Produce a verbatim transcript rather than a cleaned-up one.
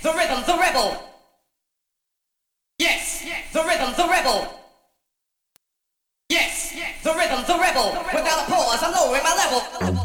the rhythm, the rebel. Yes, the rhythm, the rebel. Yes, the rhythm, the rebel. Without a pause, I'm lowering my level.